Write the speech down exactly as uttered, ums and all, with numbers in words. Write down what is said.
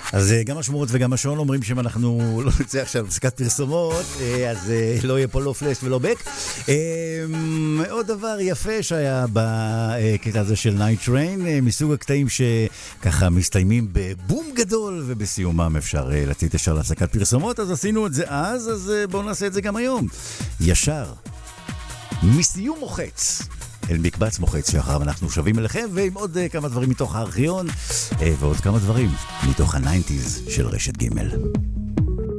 אז גם השמורות וגם השעון אומרים שאם אנחנו לא נצא עכשיו הפסקת פרסומות, אז לא יהיה פה לא פלאש ולא בק. עוד דבר יפה שהיה בקטע הזה של נייט טריין, מסוג הקטעים שככה מסתיימים בבום גדול, ובסיומם אפשר לצאת ישר להפסקת פרסומות, אז עשינו את זה אז, אז בואו נעשה את זה גם היום. ישר. מסיום מוחץ. אל מקבץ מוחץ שאחריו אנחנו שווים אליכם, ועם עוד uh, כמה דברים מתוך הארכיון, uh, ועוד כמה דברים מתוך הניינטיז של רשת ג'.